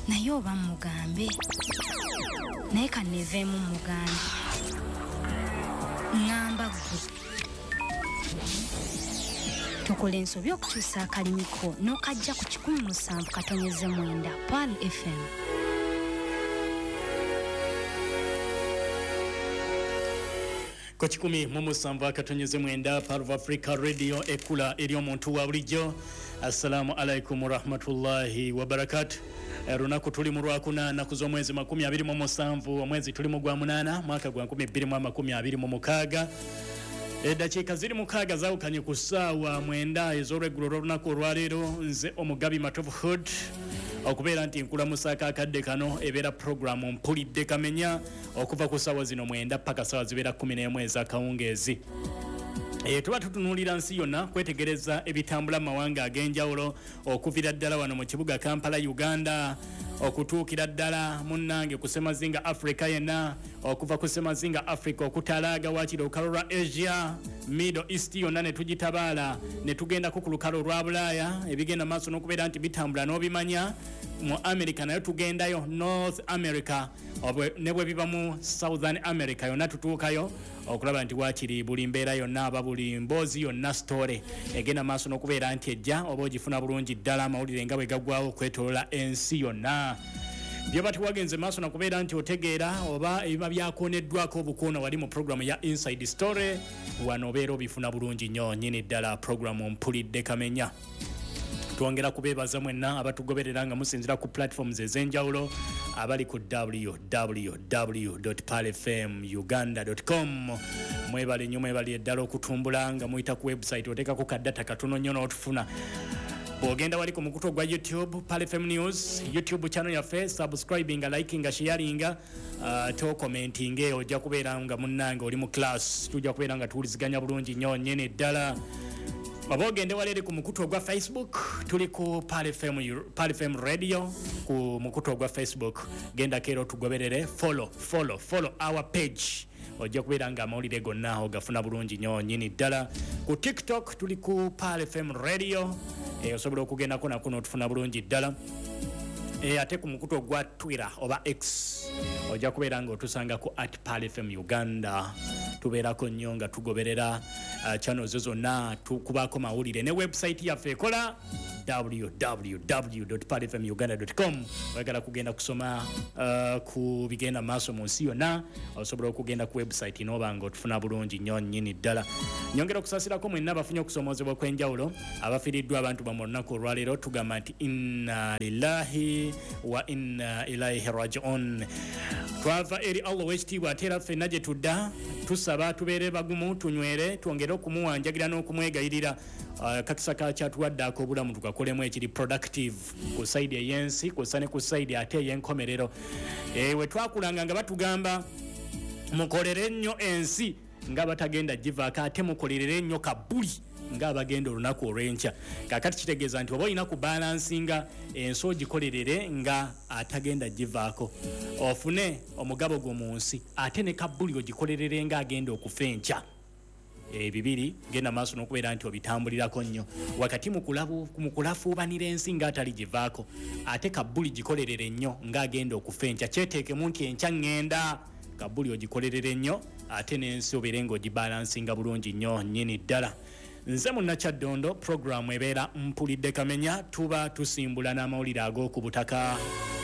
naye oba mugambe naye kaneveemu mugambe ngamba gwe tukola ensobi okukyusa akalimiko n'okajja ku 107.9 Pal FM. Ko 107.9 Pal of Africa Radio ekula eri omuntu wa bulijjo. Assalamu alaikum wa rahmatullahi wa barakatuh. Runaku tuli mu Lwakuna kuzo mwezi 27 omwezi tuli mu gwa 8 mwaka gwa 2026. Eddakiika ziri mukaaga zaawukanye ku ssaawa 9 ez'olweggulo lw'olunaku olwaleero. Nze Omugabi Matovu Hood okubeera nti nkulamusa akakadde kano ebeera programu Mpulidde Kamenya okuva ku ssaawa zino 9 paka ssaawa zibeera 11 ez'akawungeezi. Tuba tutunuulira nsi yonna kwetegereza ebitambula mu mawanga ag'enjawulo okuvira ddala wano mu kibuga Kampala Uganda okutuukira ddala munnange ku Ssemazinga Africa yenna okuva ku Ssemazinga Africa okutalaaga wakiri olukalo lwa Asia Middle East yonna ne tugitabaala ne tugenda ku lukalo lwa Bulaaya ebigenda maaso n'okubeera nti bitambula n'obimanya mu America nayo tugendayo North America ne bwe biba mu Southern America yonna tutuukayo okulaba nti wakiri buli mbeera yonna aba buli mboozi yonna story egenda maaso n'okubeera nti ejja oba ogifuna bulungi ddala amawulire nga bwe gaggwawo okwetoloola ensi yonna. Byoba tuwagenze maaso na kubeera nti otegeera oba ebiba byakoneddwako obukoona wali mu programu ya Inside Story wano obeera obifuna bulungi nnyo nnyini ddala programu Mpulidde Kamenya. Twongera kubeebaza mwenna abatugoberera nga musinzira ku platforms ez'enjawulo abali ku www.palfmuganda.com. Mwebale nnyo mwebale ddala okutumbula nga muyita ku website oteekako kaddata katono nnyo n'otufuna. Bw'ogenda wali ku mukutu gwa YouTube Pal FM News YouTube channel yaffe subscribing liking sharing to commenting ojja kubeera nga munnange oli mu class tujja kubeera nga tuwuliziganya bulungi nnyo nnyene ddala. Abogende walere ku mukutu gwa Facebook tuli ku Pal FM Radio ku mukutu gwa Facebook genda kero tugoberere follow our page ojja kubeera nga amawulire gonna ogafuna bulungi nnyo nnyini ddala. Ku TikTok tuli ku Pal FM Radio osobola okugendako nako n'otufuna bulungi ddala. Ate ku mukutu gwa Twitter oba X ojja kubeera nga otusanga ku @PalFM Uganda. Tubeerako nnyo nga tugoberera channels zonna tukubaako mawulire ne website yaffe ekola www.palfmuganda.com. Wagala kugenda kusoma ku bigenda maaso mu nsi yonna osobola okugenda ku website n'oba nga otufuna bulungi nnyo nnyini ddala. Nyongera okusaasirako mwenna abafunye okusomoozebwa kw'enjawulo abafiiriddwa abantu bamu olunaku olwaleero tugamba nti inna lillahi wa inna ilaihi raji'un. Twava eri Allah w'ekitiibwa ate era ffenna gye tudda tusaba tubeere bagumu tunywere twongere okumuwanjagira n'okumwegayirira kakisa kakyatuwaddaako obulamu tukakolemu ekiri productive ku side ey'ensi kussa ne ku side ate ey'enkomerero. We twakulanga nga batugamba mukolere nnyo ensi nga batagenda givaako ate mukolerere nnyo kabuli nga abagenda olunaku olw'enkya. Kaakati kitegeeza nti oba olina kubalansinga ensi ogikolerere nga atagenda givaako ofune omugabo gwo mu nsi ate ne kabuli ogikolerere nga agenda okufa enkya. Bibiri genda maaso n'okubeera nti obitambulirako nnyo wakati mu kulafuubanira ensi nga atali givaako ate kabuli gikolerere nnyo nga agenda okufa enkya. Kyeteekemu nti enkya ŋŋenda kabuli ogikolerere nnyo ate n'ensi obeere ng'ogibalansinga bulungi nnyo nnyini ddala. Nze Munnakyadondo programu ebeera Mpulidde Kamenya tuba tusimbula n'amawulire ag'oku butaka.